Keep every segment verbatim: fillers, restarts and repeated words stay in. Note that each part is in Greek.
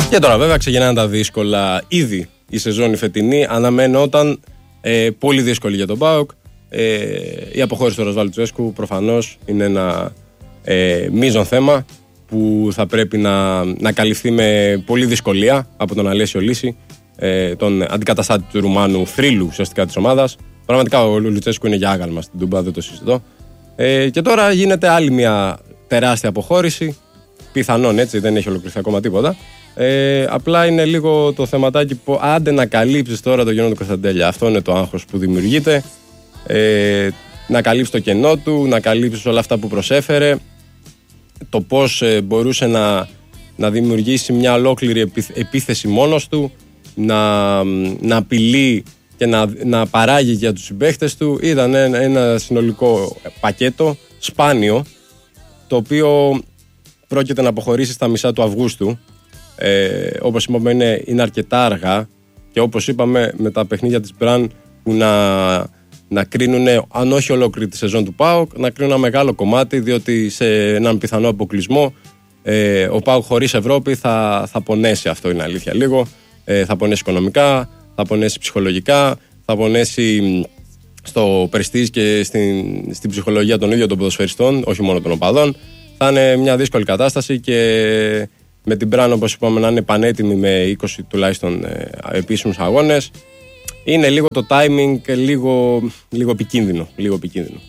Και τώρα βέβαια ξεκινάνε τα δύσκολα. Ήδη η σεζόν η φετινή αναμένονταν ε, πολύ δύσκολη για τον ΠΑΟΚ. Ε, η αποχώρηση του Ροσβάλ Λουτσέσκου προφανώς είναι ένα ε, μείζον θέμα που θα πρέπει να, να καλυφθεί με πολύ δυσκολία από τον Αλέσιο Λύση, ε, τον αντικαταστάτη του Ρουμάνου θρύλου ουσιαστικά της ομάδας. Πραγματικά ο Λουτσέσκου είναι για άγαλμα στην Τούμπα, δεν το συζητώ. Ε, και τώρα γίνεται άλλη μια τεράστια αποχώρηση. Πιθανόν, έτσι, δεν έχει ολοκληρωθεί ακόμα τίποτα. Ε, απλά είναι λίγο το θεματάκι που άντε να καλύψεις τώρα το κενό του Κωνσταντέλια. Αυτό είναι το άγχος που δημιουργείται. Ε, να καλύψεις το κενό του, να καλύψεις όλα αυτά που προσέφερε. Το πώς ε, μπορούσε να, να δημιουργήσει μια ολόκληρη επίθεση μόνος του, να, να απειλεί και να, να παράγει για τους συμπαίχτες του. Ήταν ένα, ένα συνολικό πακέτο σπάνιο, το οποίο πρόκειται να αποχωρήσει στα μισά του Αυγούστου. Ε, όπως είπαμε, είναι, είναι αρκετά αργά και όπως είπαμε, με τα παιχνίδια της Μπραν που να, να κρίνουν, αν όχι ολόκληρη τη σεζόν του ΠΑΟΚ, να κρίνουν ένα μεγάλο κομμάτι, διότι σε έναν πιθανό αποκλεισμό ε, ο ΠΑΟΚ χωρίς Ευρώπη θα, θα πονέσει, αυτό είναι αλήθεια λίγο. Ε, θα πονέσει οικονομικά, θα πονέσει ψυχολογικά, θα πονέσει στο πρεστίζ και στην, στην ψυχολογία των ίδιων των ποδοσφαιριστών, όχι μόνο των οπαδών. Θα είναι μια δύσκολη κατάσταση και με την Μπραν, όπως είπαμε, να είναι πανέτοιμη με είκοσι τουλάχιστον ε, επίσημους αγώνες. Είναι λίγο το timing λίγο, λίγο επικίνδυνο. Λίγο επικίνδυνο.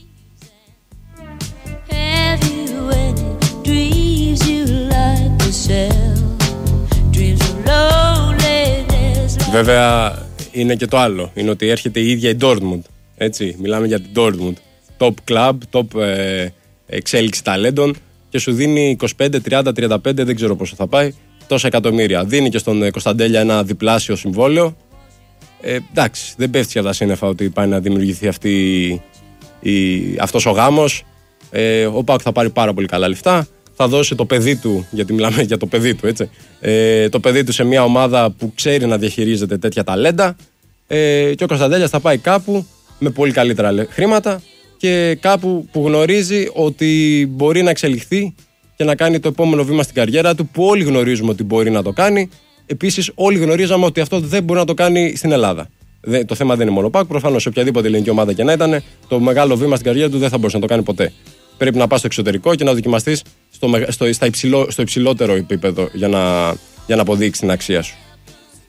Βέβαια είναι και το άλλο. Είναι ότι έρχεται η ίδια η Dortmund. Έτσι, μιλάμε για την Dortmund. Top club, top ε, εξέλιξη ταλέντων και σου δίνει είκοσι πέντε, τριάντα, τριάντα πέντε, δεν ξέρω πόσο θα πάει, τόσα εκατομμύρια. Δίνει και στον Κωνσταντέλια ένα διπλάσιο συμβόλαιο. Ε, εντάξει, δεν πέφτει για τα σύννεφα ότι πάει να δημιουργηθεί αυτή, η, αυτός ο γάμος. Ε, ο ΠΑΟΚ θα πάρει πάρα πολύ καλά λεφτά. Θα δώσει το παιδί του, γιατί μιλάμε για το παιδί του, έτσι. Ε, το παιδί του σε μια ομάδα που ξέρει να διαχειρίζεται τέτοια ταλέντα. Ε, και ο Κωνσταντέλιας θα πάει κάπου με πολύ καλύτερα χρήματα και κάπου που γνωρίζει ότι μπορεί να εξελιχθεί και να κάνει το επόμενο βήμα στην καριέρα του, που όλοι γνωρίζουμε ότι μπορεί να το κάνει. Επίσης, όλοι γνωρίζαμε ότι αυτό δεν μπορεί να το κάνει στην Ελλάδα. Δεν, το θέμα δεν είναι μόνο ΠΑΟΚ. Προφανώς, σε οποιαδήποτε ελληνική ομάδα και να ήταν, το μεγάλο βήμα στην καριέρα του δεν θα μπορούσε να το κάνει ποτέ. Πρέπει να πας στο εξωτερικό και να δοκιμαστείς στο, στο, στα υψηλό, στο υψηλότερο επίπεδο για να, για να αποδείξεις την αξία σου.